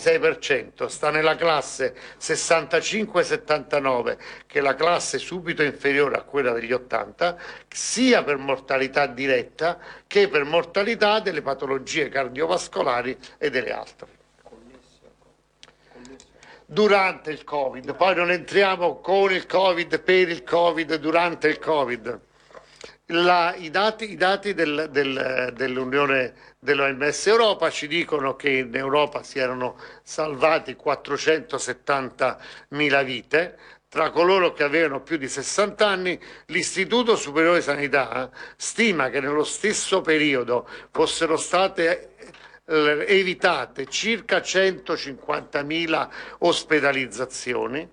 26%, sta nella classe 65-79, che è la classe subito inferiore a quella degli 80, sia per mortalità diretta che per mortalità delle patologie cardiovascolari e delle altre. Durante il Covid, poi non entriamo con il Covid, per il Covid, durante il Covid. I dati dell'Unione dell'OMS Europa ci dicono che in Europa si erano salvati 470.000 vite. Tra coloro che avevano più di 60 anni, l'Istituto Superiore di Sanità stima che nello stesso periodo fossero state evitate circa 150.000 ospedalizzazioni,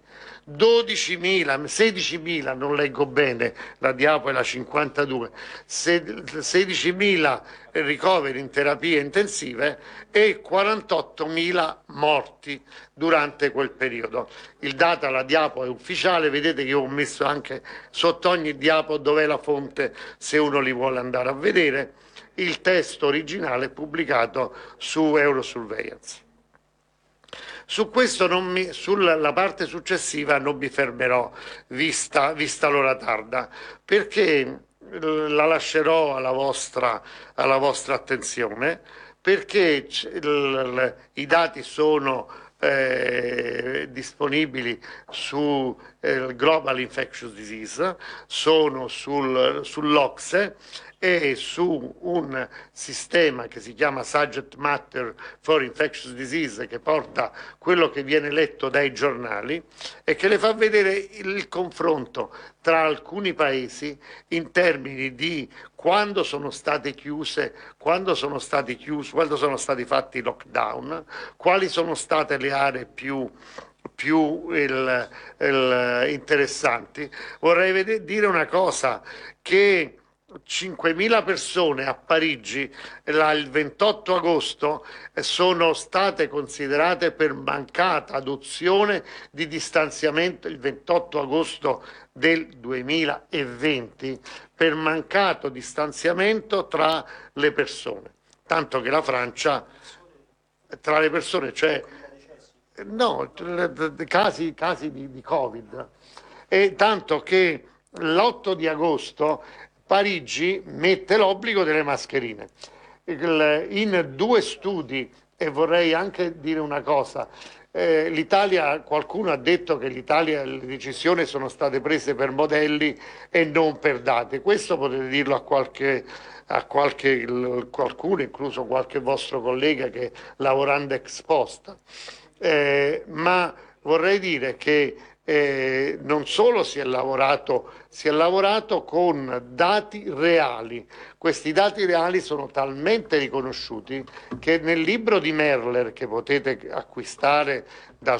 16.000, non leggo bene, la diapo è la 52, 16.000 ricoveri in terapie intensive e 48.000 morti durante quel periodo. Il dato alla diapo è ufficiale, vedete che io ho messo anche sotto ogni diapo dov'è la fonte se uno li vuole andare a vedere. Il testo originale è pubblicato su Eurosurveillance. Su questo sulla parte successiva non mi fermerò, vista l'ora tarda, perché la lascerò alla vostra attenzione, perché i dati sono disponibili su Global Infectious Disease, sono sull'Ocse e su un sistema che si chiama Subject Matter for Infectious Disease, che porta quello che viene letto dai giornali e che le fa vedere il confronto tra alcuni paesi in termini di quando sono stati quando sono stati fatti i lockdown, quali sono state le aree più interessanti. Vorrei dire una cosa, che 5.000 persone a Parigi il 28 agosto sono state considerate per mancata adozione di distanziamento il 28 agosto del 2020 per mancato distanziamento tra le persone, tanto che la Francia tra le persone, cioè no, casi di Covid, e tanto che l'8 di agosto Parigi mette l'obbligo delle mascherine. In 2 studi, e vorrei anche dire una cosa, l'Italia, qualcuno ha detto che l'Italia, le decisioni sono state prese per modelli e non per date. Questo potete dirlo a qualcuno, incluso qualche vostro collega che lavorando ex post. Ma vorrei dire che non solo si è lavorato con dati reali. Questi dati reali sono talmente riconosciuti che nel libro di Merler, che potete acquistare da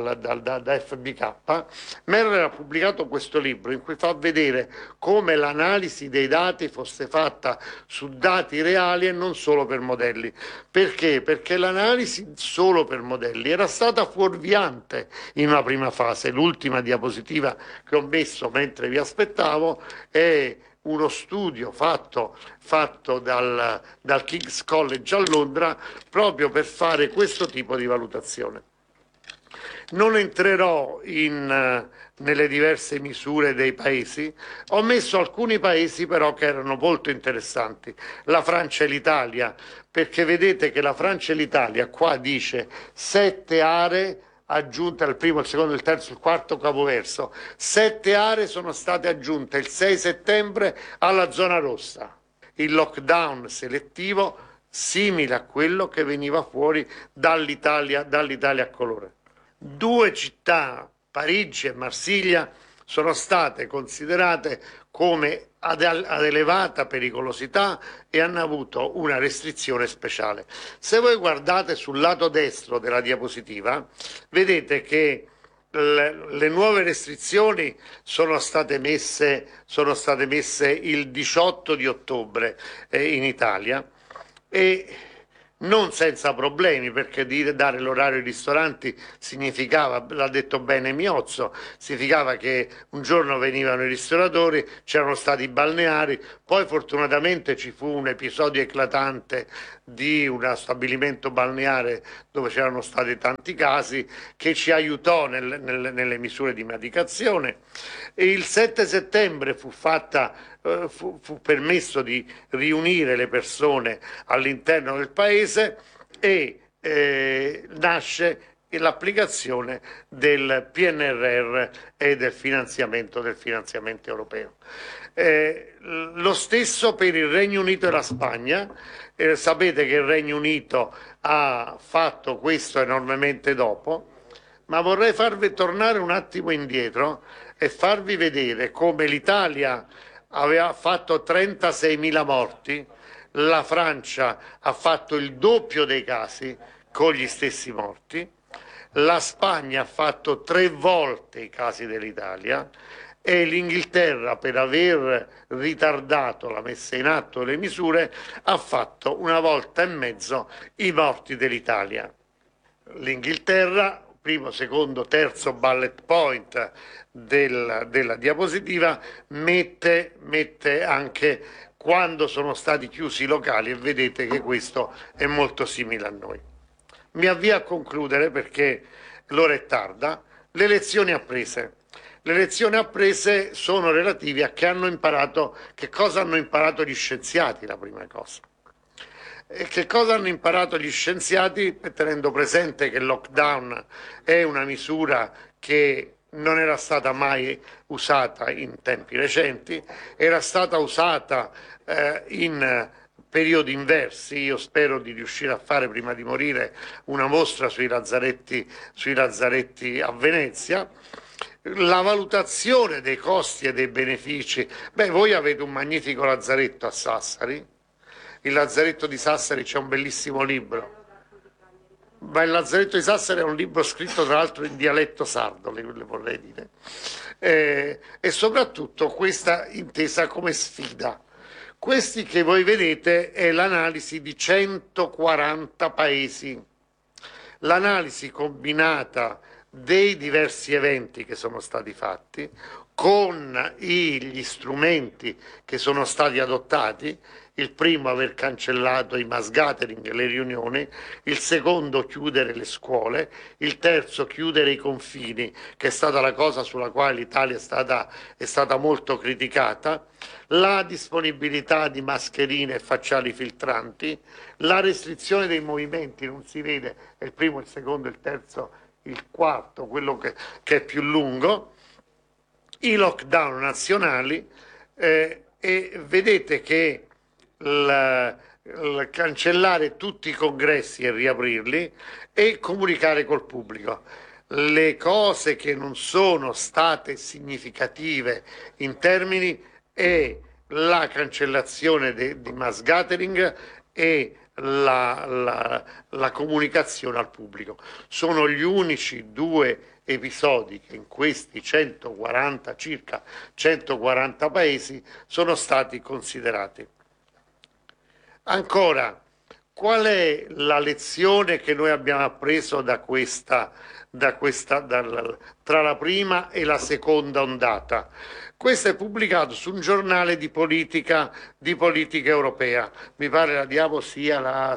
FBK, Merler ha pubblicato questo libro in cui fa vedere come l'analisi dei dati fosse fatta su dati reali e non solo per modelli. Perché? Perché l'analisi solo per modelli era stata fuorviante in una prima fase. L'ultima diapositiva che ho messo mentre vi aspettavo è uno studio fatto dal King's College a Londra proprio per fare questo tipo di valutazione. Non entrerò nelle diverse misure dei paesi, ho messo alcuni paesi però che erano molto interessanti, la Francia e l'Italia, perché vedete che la Francia e l'Italia qua dice 7 aree aggiunte al primo, il secondo, il terzo, il quarto capoverso, 7 aree sono state aggiunte il 6 settembre alla zona rossa, il lockdown selettivo simile a quello che veniva fuori dall'Italia a colore. 2 città, Parigi e Marsiglia, sono state considerate come ad elevata pericolosità e hanno avuto una restrizione speciale. Se voi guardate sul lato destro della diapositiva, vedete che le nuove restrizioni sono state messe il 18 di ottobre in Italia, e non senza problemi, perché dare l'orario ai ristoranti significava, l'ha detto bene Miozzo, significava che un giorno venivano i ristoratori, c'erano stati i balneari, poi fortunatamente ci fu un episodio eclatante di uno stabilimento balneare dove c'erano stati tanti casi, che ci aiutò nelle misure di medicazione. E il 7 settembre fu permesso di riunire le persone all'interno del paese e nasce l'applicazione del PNRR e del finanziamento europeo. Lo stesso per il Regno Unito e la Spagna. Sapete che il Regno Unito ha fatto questo enormemente dopo, ma vorrei farvi tornare un attimo indietro e farvi vedere come l'Italia aveva fatto 36.000 morti, la Francia ha fatto il doppio dei casi con gli stessi morti, la Spagna ha fatto 3 volte i casi dell'Italia e l'Inghilterra, per aver ritardato la messa in atto delle misure, ha fatto 1,5 volte i morti dell'Italia. L'Inghilterra, primo, secondo, terzo bullet point della diapositiva, mette anche quando sono stati chiusi i locali, e vedete che questo è molto simile a noi. Mi avvio a concludere perché l'ora è tarda. Le lezioni apprese. Le lezioni apprese sono relative a che cosa hanno imparato gli scienziati, la prima cosa. E che cosa hanno imparato gli scienziati, tenendo presente che il lockdown è una misura che non era stata mai usata in tempi recenti, era stata usata in periodi inversi. Io spero di riuscire a fare prima di morire una mostra sui lazzaretti a Venezia. La valutazione dei costi e dei benefici. Voi avete un magnifico lazzaretto a Sassari. Il lazzaretto di Sassari, c'è un bellissimo libro. Ma il lazzaretto di Sassari è un libro scritto tra l'altro in dialetto sardo, le vorrei dire. E soprattutto questa intesa come sfida. Questi che voi vedete è l'analisi di 140 paesi. L'analisi combinata dei diversi eventi che sono stati fatti con gli strumenti che sono stati adottati. Il primo, aver cancellato i mass gathering, le riunioni; il secondo, chiudere le scuole; il terzo, chiudere i confini, che è stata la cosa sulla quale l'Italia è stata molto criticata; la disponibilità di mascherine e facciali filtranti; la restrizione dei movimenti, non si vede, è il primo, il secondo, il terzo, il quarto, quello che è più lungo; i lockdown nazionali, e vedete che cancellare tutti i congressi e riaprirli e comunicare col pubblico. Le cose che non sono state significative in termini è la cancellazione di mass gathering e la comunicazione al pubblico. Sono gli unici 2 episodi che in questi circa 140 paesi sono stati considerati. Ancora, qual è la lezione che noi abbiamo appreso tra la prima e la seconda ondata? Questo è pubblicato su un giornale di politica europea. Mi pare la diavo sia la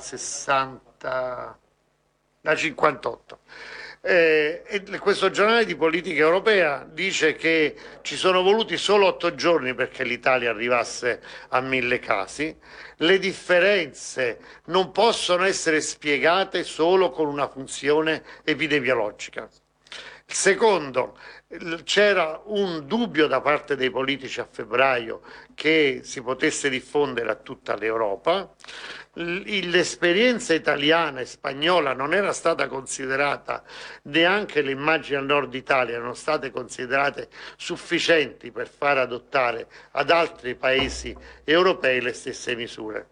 58. E questo giornale di politica europea dice che ci sono voluti solo 8 giorni perché l'Italia arrivasse a 1.000 casi. Le differenze non possono essere spiegate solo con una funzione epidemiologica. Secondo, c'era un dubbio da parte dei politici a febbraio che si potesse diffondere a tutta l'Europa. L'esperienza italiana e spagnola non era stata considerata, neanche le immagini al nord Italia erano state considerate sufficienti per far adottare ad altri paesi europei le stesse misure.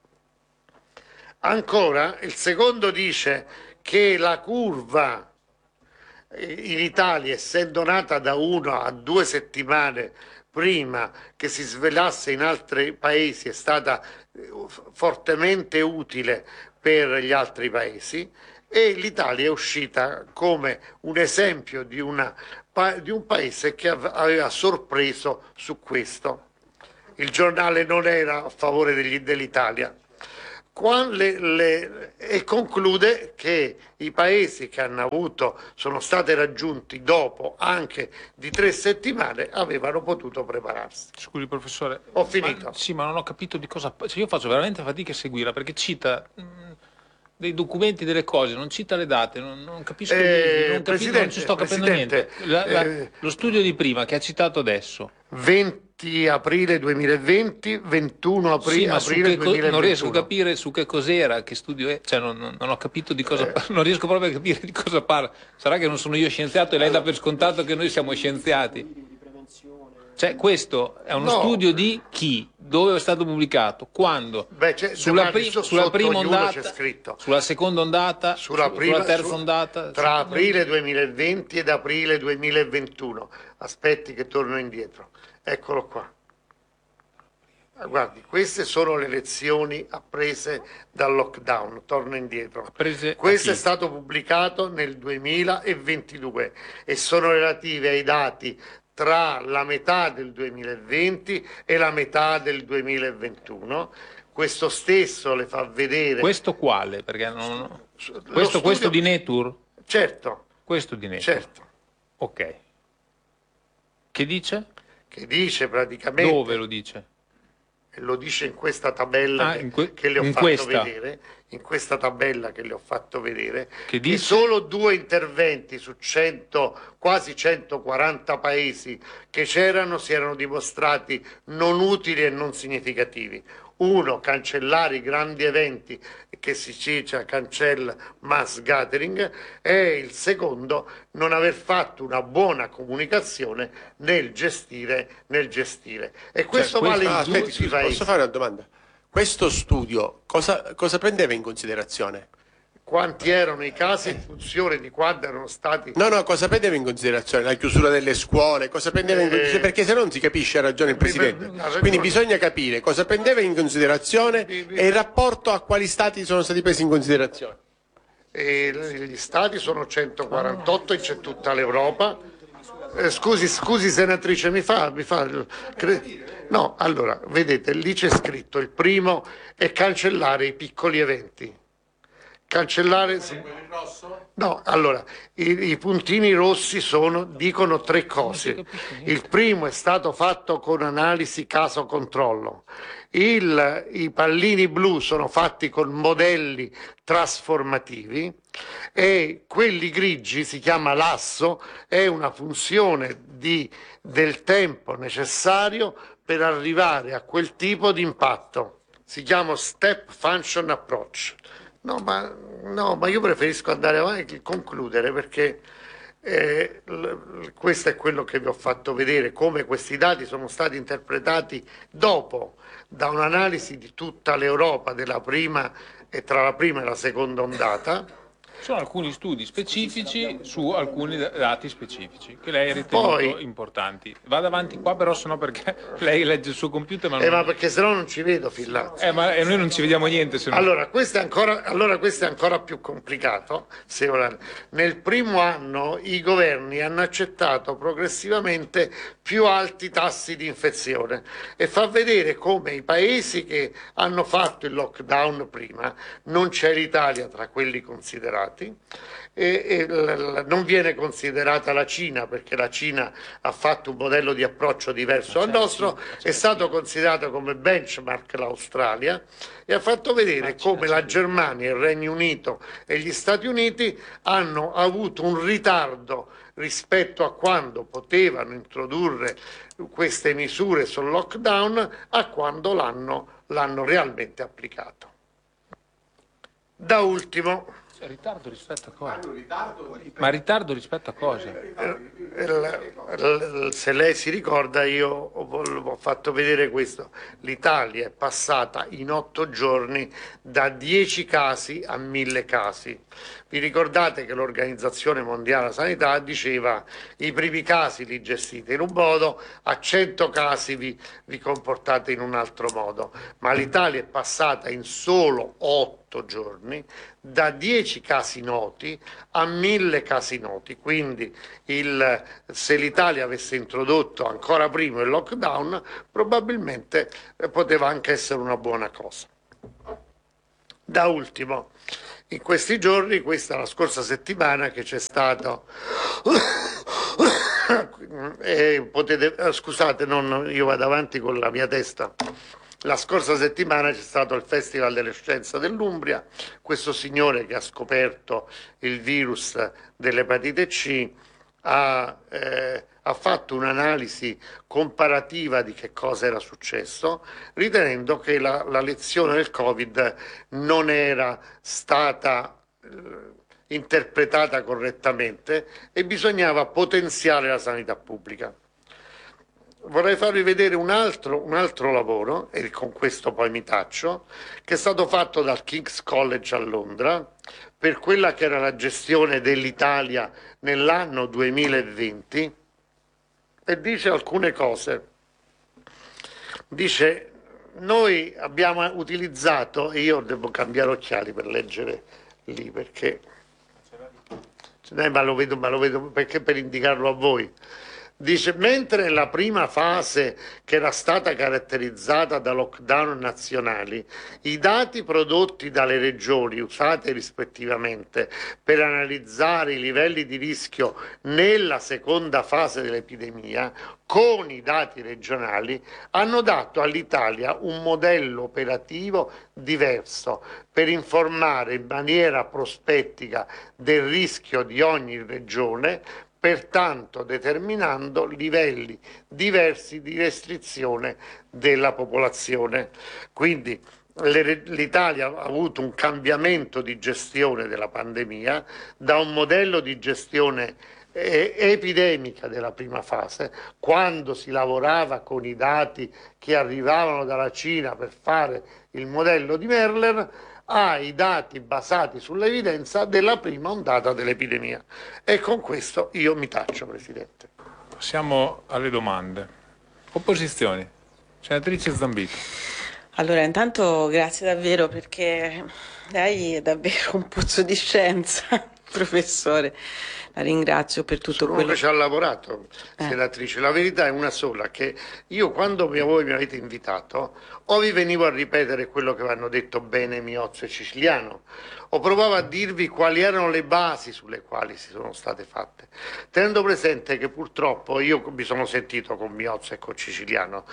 Ancora, il secondo dice che la curva in Italia, essendo nata da 1 a 2 settimane prima che si svelasse in altri paesi, è stata fortemente utile per gli altri paesi, e l'Italia è uscita come un esempio di un paese che aveva sorpreso su questo. Il giornale non era a favore dell'Italia. e conclude che i paesi che hanno avuto, sono stati raggiunti dopo anche di 3 settimane, avevano potuto prepararsi. Scusi professore, Ho finito. sì, ma non ho capito di cosa, cioè io faccio veramente fatica a seguirla perché cita dei documenti, delle cose, non cita le date, non capisco, non ci sto capendo niente. Lo studio di prima che ha citato adesso. 20 aprile 2020, 21 Sì, ma aprile 2021. non riesco a capire su che cos'era, che studio è, cioè non ho capito di cosa non riesco proprio a capire di cosa parla. Sarà che non sono io scienziato e lei dà per scontato che noi siamo scienziati. Cioè, questo è uno studio di chi? Dove è stato pubblicato? Quando? Sulla prima ondata, c'è scritto. Sulla seconda ondata, sulla terza ondata? Tra aprile 2020 ed aprile 2021. Aspetti che torno indietro. Eccolo qua. Guardi, queste sono le lezioni apprese dal lockdown. Torno indietro. Questo è stato pubblicato nel 2022 e sono relative ai dati tra la metà del 2020 e la metà del 2021. Questo stesso le fa vedere. Questo quale? Perché questo di Netur? Certo. Questo di Netur. Certo. Ok. Che dice? Che dice praticamente. Dove lo dice? Lo dice in questa tabella che le ho fatto vedere, in questa tabella che le ho fatto vedere, che solo 2 interventi su quasi 140 paesi che c'erano si erano dimostrati non utili e non significativi. Uno, cancellare i grandi eventi, che si dice cancella mass gathering, e il secondo, non aver fatto una buona comunicazione nel gestire. E questo vale in tutti i paesi. Posso fare una domanda? Questo studio cosa prendeva in considerazione? Quanti erano i casi in funzione di quando erano stati. No, cosa prendeva in considerazione? La chiusura delle scuole? Cosa prendeva in considerazione? Perché se no non si capisce, ha ragione il Presidente. Quindi bisogna capire cosa prendeva in considerazione e il rapporto a quali stati sono stati presi in considerazione. Gli stati sono 148 e c'è tutta l'Europa. Scusi senatrice, mi fa. No, allora, vedete, lì c'è scritto, il primo è cancellare i piccoli eventi. Cancellare. No, allora, i puntini rossi dicono 3 cose. Il primo è stato fatto con analisi caso controllo. I pallini blu sono fatti con modelli trasformativi e quelli grigi si chiama lasso, è una funzione del tempo necessario per arrivare a quel tipo di impatto. Si chiama Step Function Approach. No, ma io preferisco andare avanti e concludere, perché questo è quello che vi ho fatto vedere, come questi dati sono stati interpretati dopo da un'analisi di tutta l'Europa tra la prima e la seconda ondata. Sono alcuni studi specifici su alcuni dati specifici che lei ha ritenuto importanti. Vada avanti qua, però, sennò, perché lei legge il suo computer. Ma perché sennò non ci vedo, Fillazzi. Ma noi non ci vediamo niente. Se no. Allora, questo è ancora più complicato. Nel primo anno i governi hanno accettato progressivamente più alti tassi di infezione e fa vedere come i paesi che hanno fatto il lockdown prima, non c'è l'Italia tra quelli considerati, non viene considerata la Cina, perché la Cina ha fatto un modello di approccio diverso dal nostro, è stato considerato come benchmark l'Australia, e ha fatto vedere come la Germania, il Regno Unito e gli Stati Uniti hanno avuto un ritardo rispetto a quando potevano introdurre queste misure sul lockdown a quando l'hanno realmente applicato. Da ultimo, ritardo rispetto a cosa? Ma ritardo rispetto a cosa? Se lei si ricorda, io ho fatto vedere questo. L'Italia è passata in 8 giorni da 10 casi a 1000 casi. Vi ricordate che l'Organizzazione Mondiale della Sanità diceva i primi casi li gestite in un modo, a 100 casi vi comportate in un altro modo, ma l'Italia è passata in solo 8 giorni da 10 casi noti a 1000 casi noti. Quindi se l'Italia avesse introdotto ancora prima il lockdown, probabilmente poteva anche essere una buona cosa. Da ultimo, in questi giorni, la scorsa settimana che c'è stato, scusate, io vado avanti con la mia testa. La scorsa settimana c'è stato il Festival delle Scienze dell'Umbria, questo signore che ha scoperto il virus dell'epatite C ha fatto un'analisi comparativa di che cosa era successo, ritenendo che la lezione del Covid non era stata interpretata correttamente e bisognava potenziare la sanità pubblica. Vorrei farvi vedere un altro lavoro, e con questo poi mi taccio, che è stato fatto dal King's College a Londra per quella che era la gestione dell'Italia nell'anno 2020, e dice alcune cose. Dice: noi abbiamo utilizzato, e io devo cambiare occhiali per leggere lì perché ma lo vedo perché per indicarlo a voi. Dice: mentre nella prima fase, che era stata caratterizzata da lockdown nazionali, i dati prodotti dalle regioni, usate rispettivamente per analizzare i livelli di rischio nella seconda fase dell'epidemia, con i dati regionali, hanno dato all'Italia un modello operativo diverso per informare in maniera prospettica del rischio di ogni regione, pertanto determinando livelli diversi di restrizione della popolazione. Quindi l'Italia ha avuto un cambiamento di gestione della pandemia da un modello di gestione epidemica della prima fase, quando si lavorava con i dati che arrivavano dalla Cina per fare il modello di Merler, ai dati basati sull'evidenza della prima ondata dell'epidemia. E con questo io mi taccio, Presidente. Passiamo alle domande. Opposizioni. Senatrice Zambito. Allora, intanto grazie davvero, perché lei è davvero un pozzo di scienza, professore. La ringrazio per tutto quello che ci ha lavorato, senatrice. La verità è una sola, che io quando voi mi avete invitato o vi venivo a ripetere quello che vi hanno detto Bene, Miozzo e Siciliano, o provavo a dirvi quali erano le basi sulle quali si sono state fatte, tenendo presente che purtroppo io mi sono sentito con Miozzo e con Siciliano,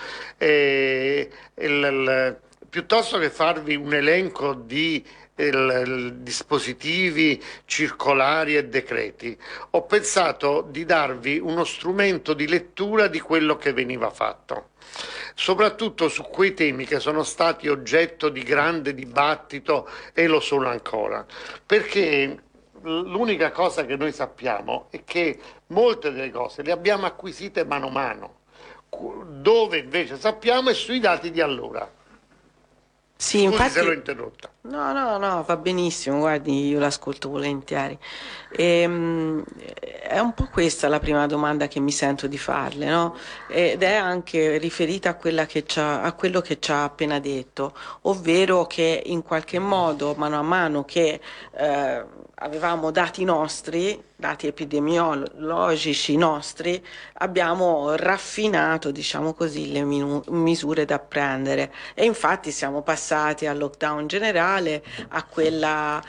piuttosto che farvi un elenco di dispositivi, circolari e decreti, ho pensato di darvi uno strumento di lettura di quello che veniva fatto, soprattutto su quei temi che sono stati oggetto di grande dibattito e lo sono ancora, perché l'unica cosa che noi sappiamo è che molte delle cose le abbiamo acquisite mano a mano, dove invece sappiamo è sui dati di allora. Sì, Scusi infatti, se l'ho interrotta. No, va benissimo, guardi, io l'ascolto volentieri. È un po' questa la prima domanda che mi sento di farle, no? Ed è anche riferita a quello che ci ha appena detto, ovvero che in qualche modo, mano a mano che avevamo dati nostri, dati epidemiologici nostri, abbiamo raffinato, diciamo così, le misure da prendere, e infatti siamo passati al lockdown generale, a quella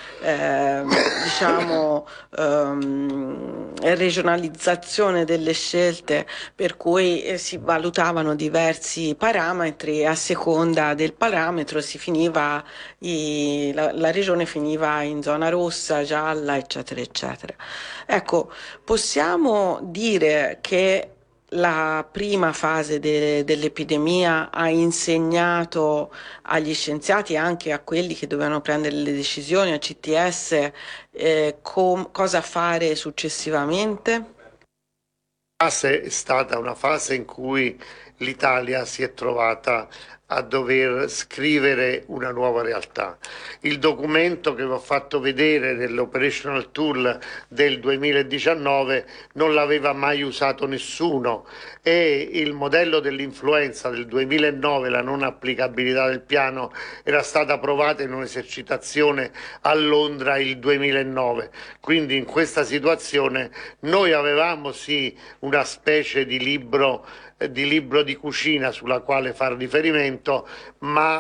regionalizzazione delle scelte, per cui si valutavano diversi parametri, a seconda del parametro si finiva la regione finiva in zona rossa, gialla, eccetera eccetera. Ecco, possiamo dire che la prima fase dell'epidemia ha insegnato agli scienziati e anche a quelli che dovevano prendere le decisioni, a CTS, cosa fare successivamente? La fase è stata una fase in cui l'Italia si è trovata a dover scrivere una nuova realtà. Il documento che vi ho fatto vedere dell'Operational Tool del 2019 non l'aveva mai usato nessuno, e il modello dell'influenza del 2009, la non applicabilità del piano, era stata approvata in un'esercitazione a Londra il 2009. Quindi in questa situazione noi avevamo sì una specie di libro di cucina sulla quale fare riferimento, ma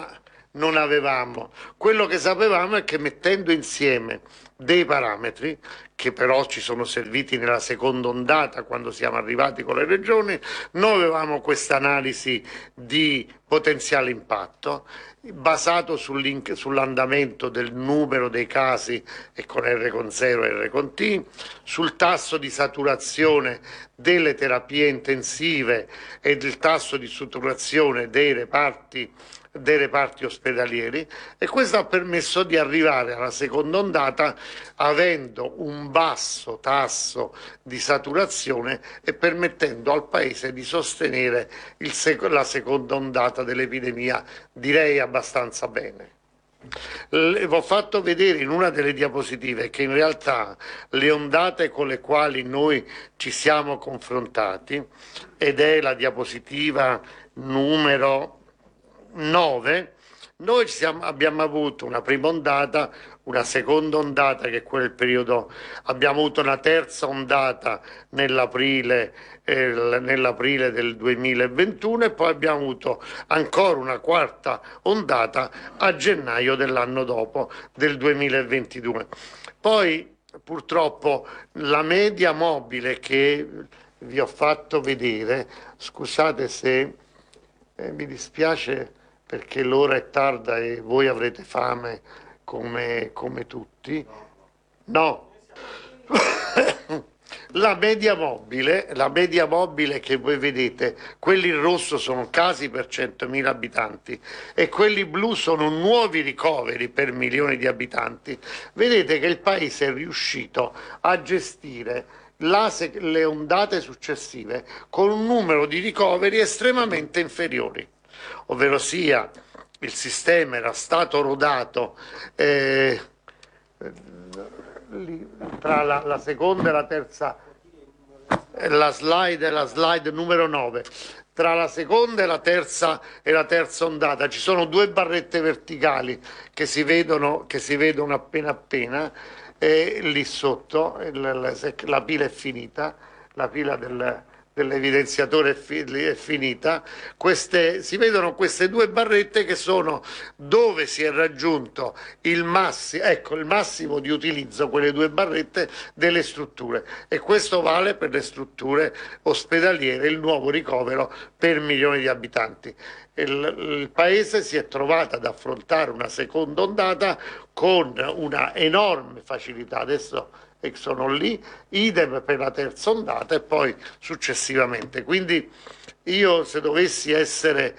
non avevamo. Quello che sapevamo è che mettendo insieme dei parametri, che però ci sono serviti nella seconda ondata quando siamo arrivati con le regioni, noi avevamo questa analisi di potenziale impatto basato sull'andamento del numero dei casi e con R con 0 e R con T, sul tasso di saturazione delle terapie intensive e del tasso di saturazione dei reparti ospedalieri, e questo ha permesso di arrivare alla seconda ondata avendo un basso tasso di saturazione e permettendo al Paese di sostenere la seconda ondata dell'epidemia, direi abbastanza bene. Vi ho fatto vedere in una delle diapositive che in realtà le ondate con le quali noi ci siamo confrontati, ed è la diapositiva numero 9, noi abbiamo avuto una prima ondata, una seconda ondata che è quel periodo, abbiamo avuto una terza ondata nell'aprile del 2021 e poi abbiamo avuto ancora una quarta ondata a gennaio dell'anno dopo, del 2022. Poi purtroppo la media mobile che vi ho fatto vedere, scusate se mi dispiace perché l'ora è tarda e voi avrete fame come tutti. No. La media mobile che voi vedete, quelli in rosso sono casi per 100.000 abitanti e quelli blu sono nuovi ricoveri per milioni di abitanti. Vedete che il Paese è riuscito a gestire le ondate successive con un numero di ricoveri estremamente inferiori. Ovvero sia, il sistema era stato rodato tra la seconda e la terza, la slide numero 9, tra la seconda e la terza ondata ci sono due barrette verticali che si vedono appena lì sotto, la pila è finita, la pila dell'evidenziatore è finita. Si vedono queste due barrette che sono dove si è raggiunto il massimo di utilizzo, quelle due barrette, delle strutture, e questo vale per le strutture ospedaliere, il nuovo ricovero per milioni di abitanti. Il Paese si è trovato ad affrontare una seconda ondata con una enorme facilità. Adesso sono lì, idem per la terza ondata e poi successivamente. Quindi io, se dovessi essere,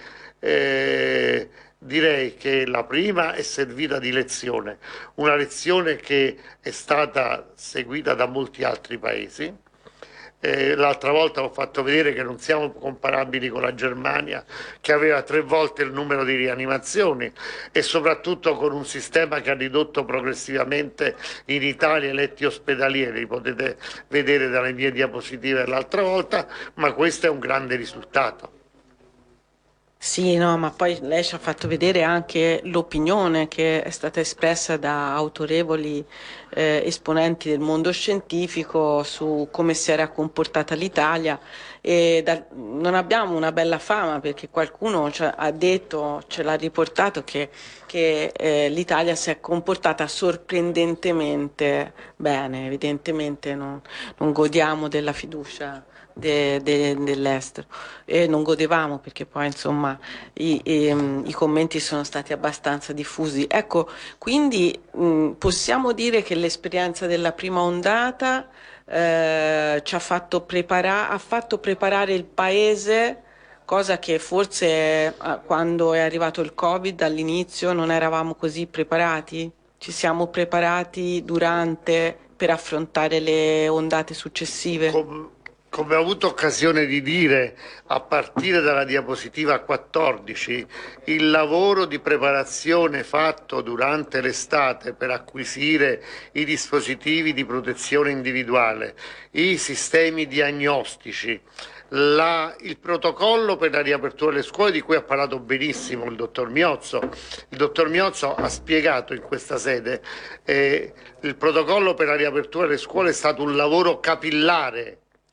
direi che la prima è servita di lezione, una lezione che è stata seguita da molti altri paesi. L'altra volta ho fatto vedere che non siamo comparabili con la Germania, che aveva 3 volte il numero di rianimazioni e soprattutto con un sistema che ha ridotto progressivamente in Italia i letti ospedalieri, li potete vedere dalle mie diapositive l'altra volta, ma questo è un grande risultato. Sì, no, ma poi lei ci ha fatto vedere anche l'opinione che è stata espressa da autorevoli esponenti del mondo scientifico su come si era comportata l'Italia, e non abbiamo una bella fama perché qualcuno ha detto, ce l'ha riportato, che l'Italia si è comportata sorprendentemente bene. Evidentemente non godiamo della fiducia dell'estero, e non godevamo perché poi insomma i commenti sono stati abbastanza diffusi. Ecco, quindi possiamo dire che l'esperienza della prima ondata ci ha fatto preparare il Paese, cosa che forse quando è arrivato il Covid all'inizio non eravamo così preparati. Ci siamo preparati per affrontare le ondate successive. Come ho avuto occasione di dire a partire dalla diapositiva 14, il lavoro di preparazione fatto durante l'estate per acquisire i dispositivi di protezione individuale, i sistemi diagnostici, il protocollo per la riapertura delle scuole, di cui ha parlato benissimo il dottor Miozzo. Il dottor Miozzo ha spiegato in questa sede il protocollo per la riapertura delle scuole è stato un lavoro capillare.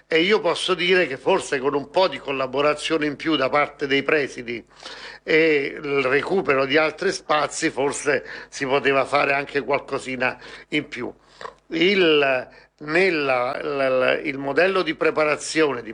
e io posso dire che forse con un po' di collaborazione in più da parte dei presidi e il recupero di altri spazi forse si poteva fare anche qualcosina in più. Il modello di preparazione, di